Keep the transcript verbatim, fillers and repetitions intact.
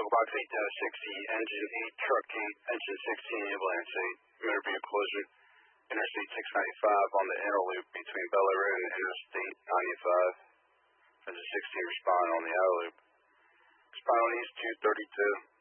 Box eight, Tower sixty, Engine eight, Truck eight, Engine sixteen, Ambulance eight, motor vehicle collision, Interstate six ninety-five on the inner loop between Bel Air and Interstate ninety-five. Engine sixteen respond on the outer loop. Respond on East two thirty-two.